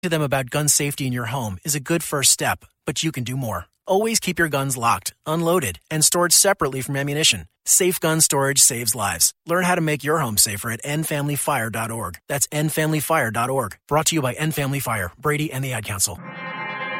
to them about gun safety in your home is a good first step, but you can do more. Always keep your guns locked, unloaded, and stored separately from ammunition. Safe gun storage saves lives. Learn how to make your home safer at endfamilyfire.org. That's endfamilyfire.org. Brought to you by End Family Fire, Brady, and the Ad Council.